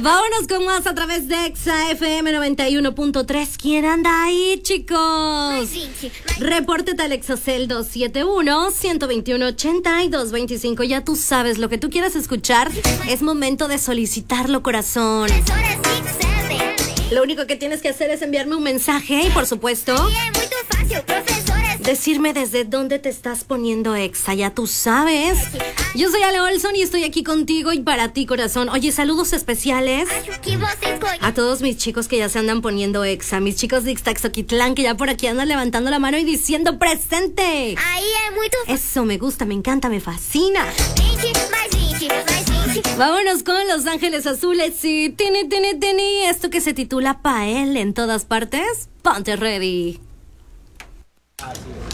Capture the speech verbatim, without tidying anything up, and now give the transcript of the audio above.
Vámonos con más a través de Exa F M noventa y uno punto tres. ¿Quién anda ahí, chicos? Repórtate al Exocel dos siete uno, uno dos uno, ocho dos dos cinco. Ya tú sabes, lo que tú quieras escuchar es momento de solicitarlo, corazón. Lo único que tienes que hacer es enviarme un mensaje y, por supuesto, decirme desde dónde te estás poniendo Exa. Ya tú sabes. Yo soy Ale Olson y estoy aquí contigo y para ti, corazón. Oye, saludos especiales a todos mis chicos que ya se andan poniendo Exa. Mis chicos de Ixtaxoquitlán que ya por aquí andan levantando la mano y diciendo presente. Eso me gusta, me encanta, me fascina. Vámonos con Los Ángeles Azules y tini, tini, tini. Esto que se titula Pa' él en todas partes. Ponte ready. Así es.